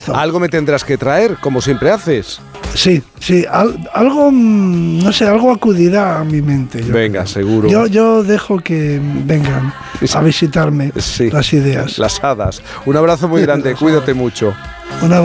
Algo me tendrás que traer, como siempre haces. Sí, algo, no sé, algo acudirá a mi mente. Venga, seguro. Yo dejo que vengan a visitarme las ideas. Las hadas. Un abrazo muy grande, cuídate mucho.